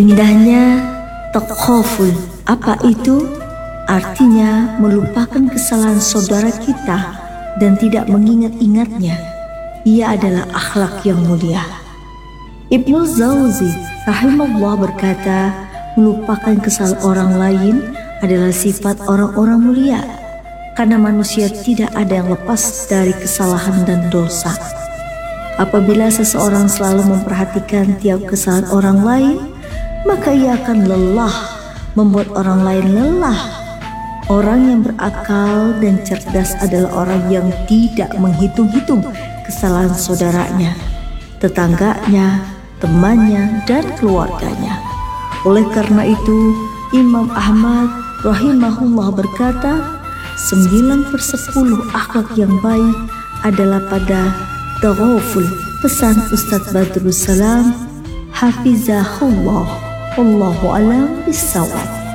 Indahnya takhaful. Apa itu? Artinya melupakan kesalahan saudara kita dan tidak mengingat-ingatnya. Ia adalah akhlak yang mulia. Ibnu Jauzi rahimahullah berkata, melupakan kesalahan orang lain adalah sifat orang-orang mulia, karena manusia tidak ada yang lepas dari kesalahan dan dosa. Apabila seseorang selalu memperhatikan tiap kesalahan orang lain, maka ia akan lelah, membuat orang lain lelah. Orang yang berakal dan cerdas adalah orang yang tidak menghitung-hitung kesalahan saudaranya, tetangganya, temannya, dan keluarganya. Oleh karena itu, Imam Ahmad rahimahullah berkata, 9/10 akhlak yang baik adalah pada taghaful. Pesan Ustadz Badrus Salam, hafizahullah. Wallahu a'lam bishawab.